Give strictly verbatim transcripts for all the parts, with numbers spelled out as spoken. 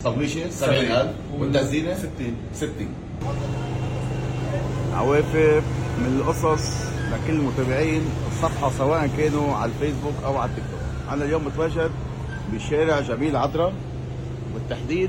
طبليشه سبعين ألف والتزيينه ستين ستين. عوافر من القصص لكل المتابعين الصفحة سواء كانوا على الفيسبوك أو على التيك توك. أنا اليوم متواجد بشارع جميل عطرة، بالتحديد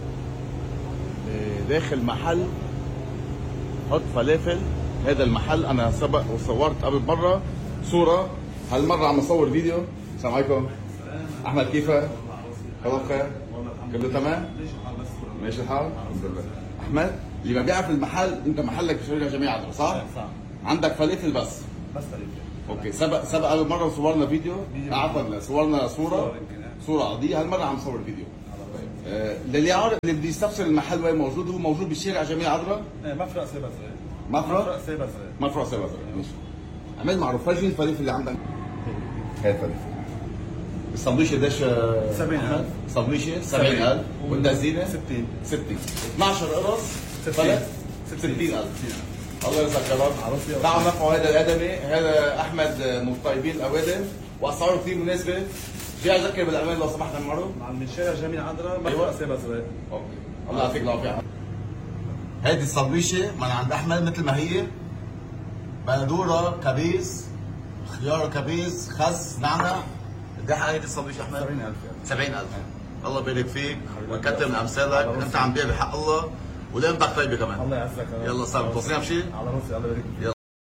داخل محل حط فلافل. هذا المحل أنا سبق وصورت قبل مرة صورة، هالمرة عم أصور فيديو. السلام عليكم. أحمد كيفك؟ الله بخير؟ كله تمام؟ ماشي الحال؟ الحمد لله. أحمد اللي ما بيعرف المحل، أنت محلك بشارع جميل عطرة صح؟ صح. عندك فلافل بس؟ بس فلافل. اوكي. سبق سبق قبل مره صورنا فيديو، عفوا صورنا صوره صوره عاديه، هالمره عم نصور فيديو. آه للي عارف اللي بده يستفسر المحل وين موجود، هو موجود بالشارع جميل عطرة. ايه مفرق سيبا زرق. مفرق سيبا زرق. مفرق سيبا زرق. ماشي. عمل معروف، فرجيني الفلافل اللي عندك. هاي الفلافل. السندويشه قديش؟ سبعين ألف. سندويشه سبعين ألف والتزيينه ستين ستين. اثنعش قرص فلت ستين ألف. الله يرزقك يا رب. تعالوا نرفعوا هذا الادمي، هذا احمد من طيبين الاوادم واسعاره كثير مناسبه. جاي اذكر بالامان لو سمحت عمرو. من شارع جميل عذرا مفرق سيبا زرق. اوكي. الله يعطيك العافيه. هيدي السندويشه من عند احمد مثل ما هي، بندوره كبيس، خيار كبيس، خس، نعنع. قد ايه هيدي السندويشه احمد؟ سبعين ألف. سبعين ألف. الله يبارك فيك ويكتر من امثالك، انت عم بيع بحق الله ولقمتك طيبه كمان. الله يعزك. يلا صار توصينا بشيء؟ على راسي. الله يبارك فيك. يلا.